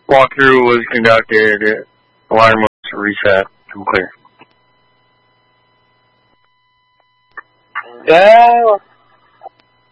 Walkthrough was conducted. Alarm was reset. I'm clear. Yeah,